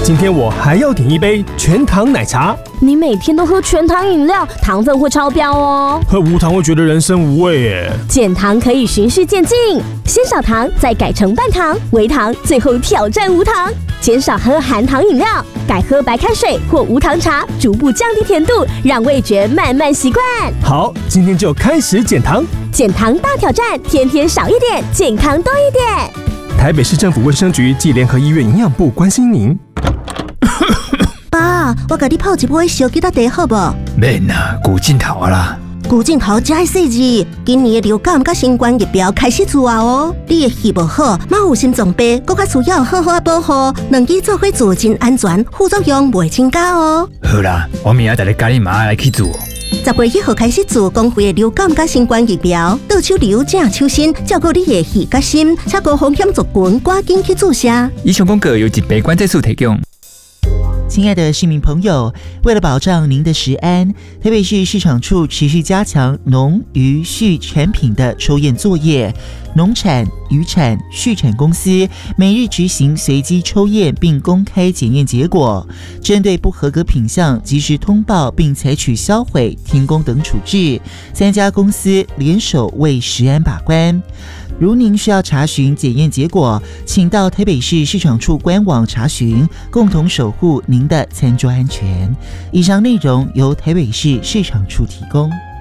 今天我还要点一杯全糖奶茶。 你每天都喝全糖饮料，糖分会超标哦。 喝无糖会觉得人生无味耶。 减糖可以循序渐进，先少糖，再改成半糖、微糖，最后挑战无糖。减少喝含糖饮料，改喝白开水或无糖茶，逐步降低甜度，让味觉慢慢习惯。 好，今天就开始减糖。 减糖大挑战，天天少一点，健康多一点。 台北市政府卫生局暨联合医院营养部关心您。 爸，我给你泡一杯小吉他茶好不？ 免啦，古镜头啦。 古镜头这的细字，今年的流感甲新冠疫苗开始做啊哦。你的肺不好，莫有心脏病，更加需要好好保护。两支做伙做真安全，副作用袂增加哦。 好啦，我明仔带你家己妈来去做。 10月1号开始做公费的流感甲新冠疫苗，倒手流正手心，照顾你的肺甲心，且高风险族群赶紧去注射。 以上广告由一杯关节素提供。 亲爱的市民朋友，为了保障您的食安，台北市市场处持续加强农渔畜产品的抽验作业。农产、渔产、畜产公司每日执行随机抽验并公开检验结果，针对不合格品项及时通报并采取销毁、停工等处置。3家公司联手为食安把关。如您需要查询检验结果，请到台北市市场处官网查询，共同守护您的餐桌安全。以上内容由台北市市场处提供。